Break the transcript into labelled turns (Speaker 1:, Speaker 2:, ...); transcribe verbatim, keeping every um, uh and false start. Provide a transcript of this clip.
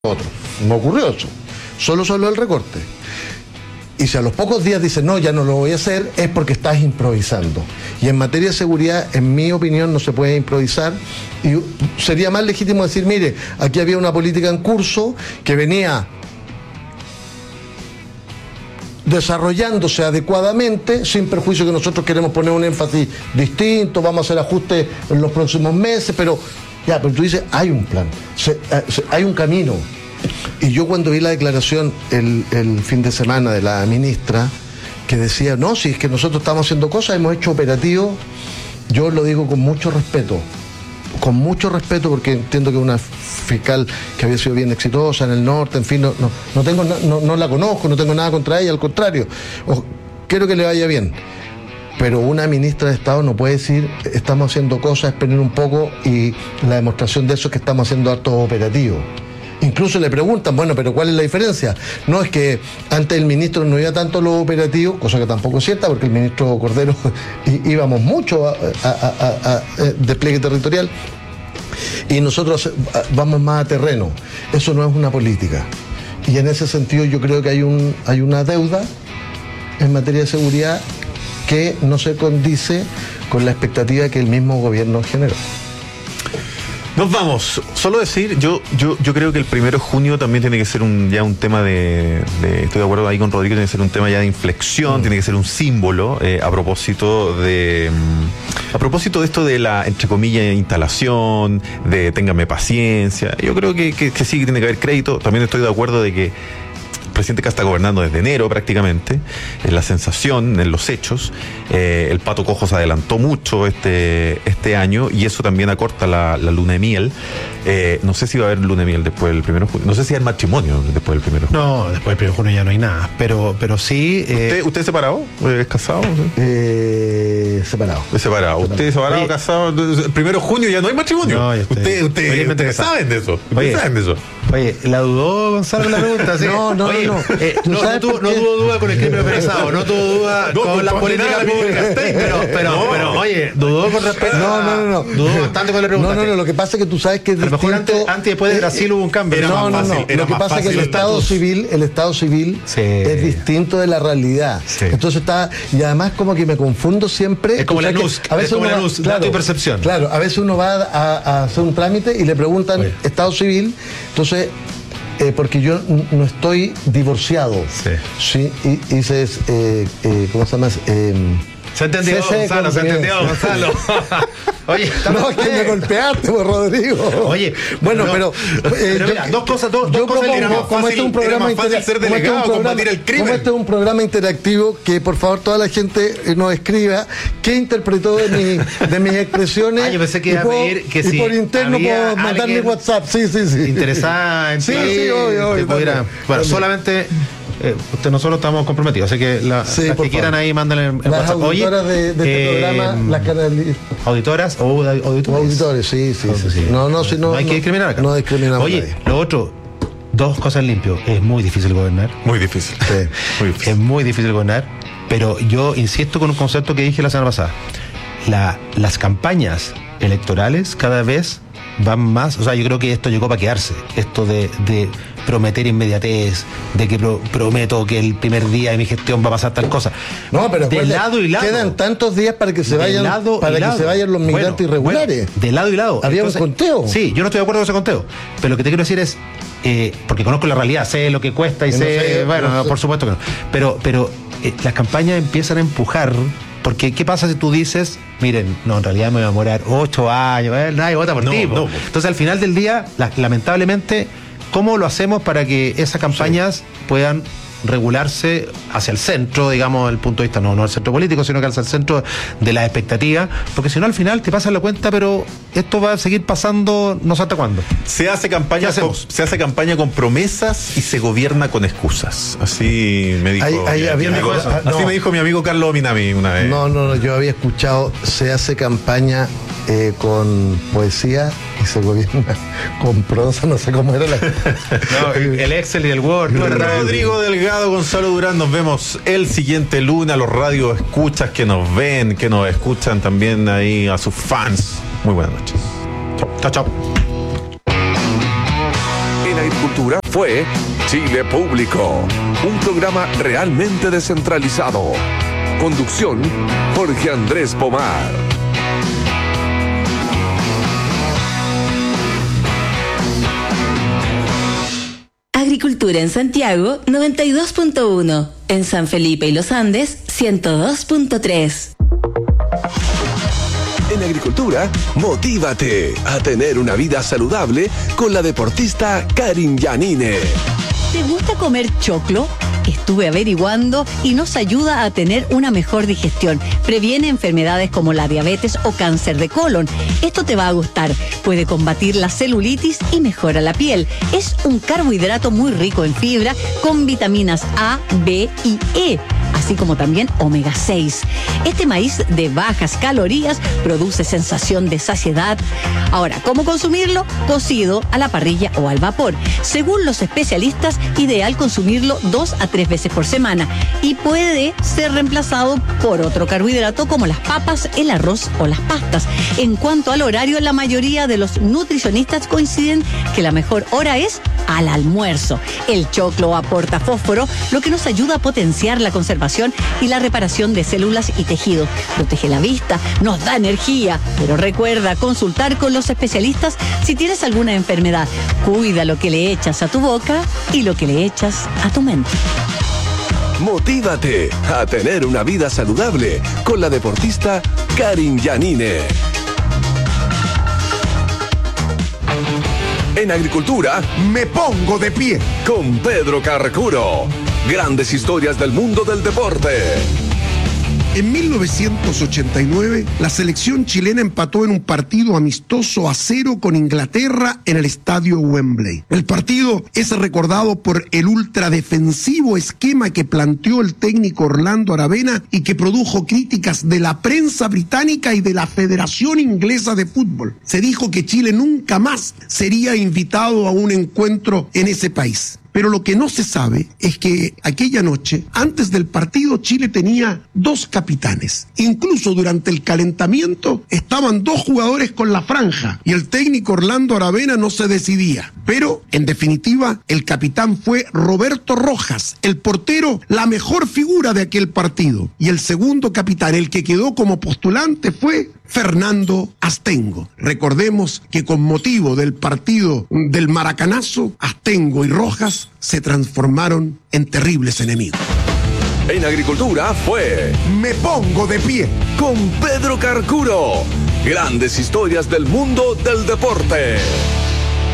Speaker 1: otro. No ocurrió eso. Solo solo el recorte. Y si a los pocos días dices, no, ya no lo voy a hacer, es porque estás improvisando. Y en materia de seguridad, en mi opinión, no se puede improvisar. Y sería más legítimo decir, mire, aquí había una política en curso que venía desarrollándose adecuadamente, sin perjuicio que nosotros queremos poner un énfasis distinto, vamos a hacer ajustes en los próximos meses, pero ya, pero tú dices, hay un plan, se, se, hay un camino. Y yo cuando vi la declaración el, el fin de semana de la ministra, que decía, no, si es que nosotros estamos haciendo cosas, hemos hecho operativos, yo lo digo con mucho respeto, con mucho respeto, porque entiendo que es una fiscal que había sido bien exitosa en el norte, en fin, no, no, no, tengo, no, no la conozco, no tengo nada contra ella, al contrario, o, quiero que le vaya bien. Pero una ministra de Estado no puede decir, estamos haciendo cosas, esperen un poco, y la demostración de eso es que estamos haciendo hartos operativos. Incluso le preguntan, bueno, pero ¿cuál es la diferencia? No, es que antes el ministro no iba tanto a los operativos, cosa que tampoco es cierta, porque el ministro Cordero íbamos mucho a, a, a, a, a despliegue territorial, y nosotros vamos más a terreno. Eso no es una política. Y en ese sentido yo creo que hay, un, hay una deuda en materia de seguridad que no se condice con la expectativa que el mismo gobierno generó.
Speaker 2: Nos vamos. Solo decir, yo yo yo creo que el primero de junio también tiene que ser un ya un tema de, de estoy de acuerdo ahí con Rodrigo, tiene que ser un tema ya de inflexión, mm. tiene que ser un símbolo eh, a propósito de a propósito de esto de la, entre comillas, instalación, de téngame paciencia. Yo creo que, que, que sí, que tiene que haber crédito. También estoy de acuerdo de que el presidente que está gobernando desde enero prácticamente, es la sensación, en los hechos, eh, el pato cojo se adelantó mucho este, este año y eso también acorta la, la luna de miel. Eh, no sé si va a haber luna de miel después del primero de junio, no sé si hay matrimonio después del primero de junio.
Speaker 3: No, después del primero de junio ya no hay nada, pero, pero sí...
Speaker 2: Eh... ¿Usted, ¿Usted es separado? ¿Es casado?
Speaker 1: Eh, separado.
Speaker 2: Es separado. ¿Usted es separado, Oye, casado? El primero de junio ya no hay matrimonio. No, usted, usted, usted, usted saben de eso. Ustedes saben de eso.
Speaker 3: Oye, la dudó Gonzalo con la pregunta, ¿sí?
Speaker 1: No, no,
Speaker 3: Oye,
Speaker 1: no.
Speaker 3: Eh, no, no, tuvo, no tuvo duda con el crimen organizado, no tuvo duda no, con la política pública, pero, pero, no. pero, oye, dudó con respecto.
Speaker 1: No, no, no, no.
Speaker 3: Dudó bastante con la pregunta.
Speaker 1: No, no, no, lo que pasa es que tú sabes que es
Speaker 3: a lo mejor antes, antes y después de Brasil eh, hubo un cambio.
Speaker 1: Era no, no, no. Fácil, lo que pasa es que el Estado estatus. civil, el Estado civil sí. es distinto de la realidad. Sí. Entonces está, y además como que me confundo siempre.
Speaker 3: Es como la luz,
Speaker 1: a veces
Speaker 3: es como la luz,
Speaker 1: claro,
Speaker 3: dato y percepción.
Speaker 1: Claro, a veces uno va a, a hacer un trámite y le preguntan oye. Estado civil, entonces. Eh, porque yo no estoy divorciado. Sí. ¿Sí? Y, y se, eh, eh, ¿cómo se llama? Eh,
Speaker 3: se entendió, Gonzalo, se entendió, Gonzalo. Oye,
Speaker 1: no, es que me golpeaste, pues, Rodrigo.
Speaker 3: Oye,
Speaker 1: bueno, no, pero,
Speaker 3: eh, pero mira, yo, dos cosas, dos, dos cosas
Speaker 1: propongo, como
Speaker 3: fácil,
Speaker 1: este es un programa
Speaker 2: inter... ser delegado, como combatir el crimen.
Speaker 1: Como este es un programa interactivo, que por favor toda la gente nos escriba qué interpretó de, mi, de mis expresiones.
Speaker 3: Ah, yo pensé que iba a pedir que
Speaker 1: y
Speaker 3: si
Speaker 1: por interno puedo mandar mi WhatsApp. Sí, sí, sí.
Speaker 3: Interesada en
Speaker 1: sí, sí, obvio, obvio.
Speaker 3: Pudiera, bueno, solamente eh, usted nosotros estamos comprometidos, así que la,
Speaker 1: sí,
Speaker 3: las que quieran ahí mándenle el, el
Speaker 1: las
Speaker 3: WhatsApp.
Speaker 1: Auditoras Oye, de, de este eh, programa, las canali...
Speaker 3: auditoras o auditores.
Speaker 1: O auditores, sí, sí, sí, sí. No, no, si no,
Speaker 3: no hay que discriminar acá.
Speaker 1: No discriminamos.
Speaker 3: Oye, nadie. Lo otro, dos cosas limpio. Es muy difícil gobernar.
Speaker 2: Muy difícil.
Speaker 1: Sí.
Speaker 2: Muy difícil.
Speaker 3: Es muy difícil gobernar, pero yo insisto con un concepto que dije la semana pasada. La, las campañas electorales cada vez van más, o sea, yo creo que esto llegó para quedarse, esto de, de prometer inmediatez, de que pro, prometo que el primer día de mi gestión va a pasar tal cosa.
Speaker 1: No, pero
Speaker 3: de lado y lado.
Speaker 1: Quedan tantos días para que se vayan
Speaker 3: lado
Speaker 1: para que
Speaker 3: lado.
Speaker 1: se vayan los migrantes bueno, irregulares.
Speaker 3: Bueno, de lado y lado.
Speaker 1: Había
Speaker 3: Entonces,
Speaker 1: un conteo.
Speaker 3: Sí, yo no estoy de acuerdo con ese conteo, pero lo que te quiero decir es eh, porque conozco la realidad, sé lo que cuesta y sé, no sé, bueno, no sé. Por supuesto que no. Pero, pero eh, las campañas empiezan a empujar. Porque, ¿qué pasa si tú dices, miren, no, en realidad me voy a morar ocho años, eh, nadie vota por
Speaker 2: no,
Speaker 3: ti?
Speaker 2: No.
Speaker 3: Entonces, al final del día, la, lamentablemente, ¿cómo lo hacemos para que esas campañas sí. puedan regularse hacia el centro, digamos, el punto de vista, no, no al centro político, sino que hacia el centro de las expectativas? Porque si no, al final te pasan la cuenta, pero esto va a seguir pasando no sé hasta cuándo.
Speaker 2: Se hace campaña con, se hace campaña con promesas y se gobierna con excusas. Así me dijo,
Speaker 1: ahí, ahí,
Speaker 2: mi,
Speaker 1: había
Speaker 2: mi amigo,
Speaker 1: cosa,
Speaker 2: así
Speaker 1: no.
Speaker 2: me dijo mi amigo Carlos Minami una vez.
Speaker 1: No, no, no, yo había escuchado, se hace campaña eh, con poesía y se gobierna con prosa, no sé cómo era la...
Speaker 3: no, el Excel y el Word. No,
Speaker 2: Rodrigo Delgado, Gonzalo Durán, nos vemos el siguiente lunes a los radio escuchas que nos ven, que nos escuchan también ahí a sus fans. Muy buenas noches. Chao, chao, chao.
Speaker 4: Agricultura fue Chile Público, un programa realmente descentralizado. Conducción, Jorge Andrés Pomar.
Speaker 5: Agricultura en Santiago, noventa y dos punto uno. En San Felipe y Los Andes, ciento dos punto tres.
Speaker 4: En Agricultura, motívate a tener una vida saludable con la deportista Karin Yanine.
Speaker 6: ¿Te gusta comer choclo? Estuve averiguando y nos ayuda a tener una mejor digestión. Previene enfermedades como la diabetes o cáncer de colon. Esto te va a gustar. Puede combatir la celulitis y mejora la piel. Es un carbohidrato muy rico en fibra con vitaminas A, B y E, así como también omega seis. Este maíz de bajas calorías produce sensación de saciedad. Ahora, ¿cómo consumirlo? Cocido, a la parrilla o al vapor. Según los especialistas, ideal consumirlo dos a tres veces por semana y puede ser reemplazado por otro carbohidrato como las papas, el arroz o las pastas. En cuanto al horario, la mayoría de los nutricionistas coinciden que la mejor hora es al almuerzo. El choclo aporta fósforo, lo que nos ayuda a potenciar la conservación y la reparación de células y tejidos. Protege la vista, nos da energía, pero recuerda consultar con los especialistas si tienes alguna enfermedad. Cuida lo que le echas a tu boca y lo que le echas a tu mente.
Speaker 4: Motívate a tener una vida saludable con la deportista Karin Yanine. En Agricultura,
Speaker 7: Me pongo de pie.
Speaker 4: con Pedro Carcuro. Grandes historias del mundo del deporte.
Speaker 7: En mil novecientos ochenta y nueve, la selección chilena empató en un partido amistoso a cero con Inglaterra en el estadio Wembley. El partido es recordado por el ultradefensivo esquema que planteó el técnico Orlando Aravena y que produjo críticas de la prensa británica y de la Federación Inglesa de Fútbol. Se dijo que Chile nunca más sería invitado a un encuentro en ese país. Pero lo que no se sabe es que aquella noche, antes del partido, Chile tenía dos capitanes. Incluso durante el calentamiento estaban dos jugadores con la franja y el técnico Orlando Aravena no se decidía. Pero, en definitiva, el capitán fue Roberto Rojas, el portero, la mejor figura de aquel partido. Y el segundo capitán, el que quedó como postulante, fue Fernando Astengo. Recordemos que con motivo del partido del Maracanazo, Astengo y Rojas se transformaron en terribles enemigos.
Speaker 4: En Agricultura fue
Speaker 7: Me pongo de pie.
Speaker 4: con Pedro Carcuro. Grandes historias del mundo del deporte.